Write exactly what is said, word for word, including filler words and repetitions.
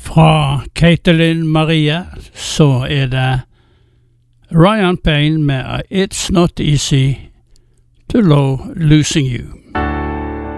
Fra Caitlin Marie så er det Ryan Payne med It's Not Easy to Love Losing You.